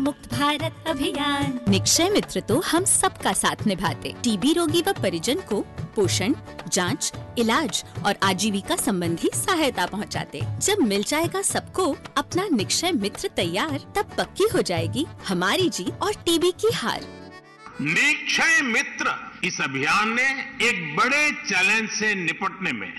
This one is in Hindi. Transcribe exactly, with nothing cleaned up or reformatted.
मुक्त भारत अभियान। निक्षय मित्र तो हम सबका साथ निभाते, टीबी रोगी व परिजन को पोषण, जांच, इलाज और आजीविका संबंधी सहायता पहुंचाते। जब मिल जाएगा सबको अपना निक्षय मित्र तैयार, तब पक्की हो जाएगी हमारी जीत और टीबी की हार। निक्षय मित्र इस अभियान ने एक बड़े चैलेंज से निपटने में